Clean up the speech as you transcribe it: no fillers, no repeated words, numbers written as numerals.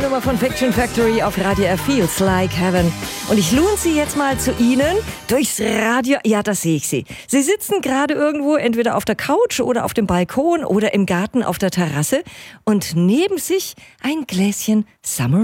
Nummer von Fiction Factory auf Radio F, Feels Like Heaven. Und ich lune Sie jetzt mal zu Ihnen durchs Radio. Ja, das sehe ich Sie. Sie sitzen gerade irgendwo, entweder auf der Couch oder auf dem Balkon oder im Garten auf der Terrasse und neben sich ein Gläschen Summer